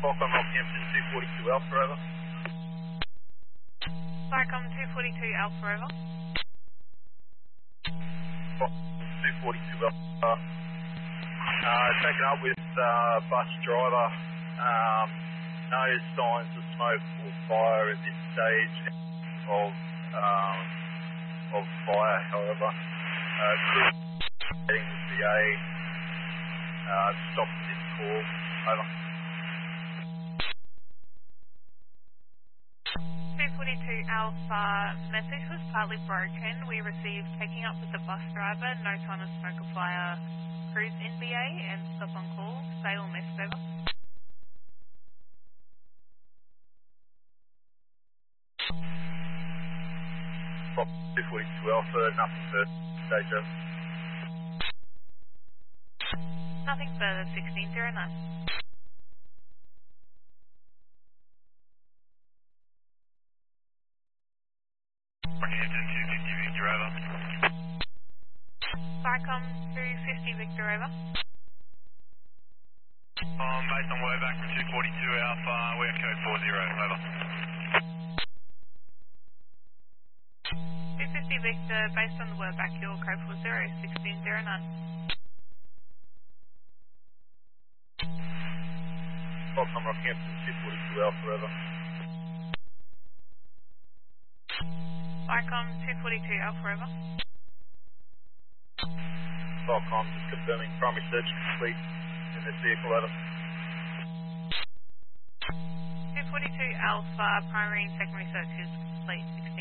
Qualcomm Rockhampton 242 Alpha, over. Sarcom 242 Alpha, over. 242 Alpha. Taken up with bus driver. No signs of smoke or fire at this stage of fire, however. Crew heading with VA. Stopped this call. Over. 242 Alpha, message was partly broken. We received taking up with the bus driver, no sign of smoke or fire. Cruise NBA and stop on call. Say or miss, over. From 242 Alpha, nothing further. Stage over. Nothing further, 1609. Rockhampton 250 Victor, over. Sarcom 250 Victor, over. Based on word back from 242 Alpha, we have code 40, over. 250 Victor, based on the word back, your code 40, 1609. Qualcomm Rockhampton 242 Alpha, over. Sarcom 242 Alpha, over. Qualcomm just confirming primary search complete in this vehicle, over. 242 Alpha, primary and secondary search is complete,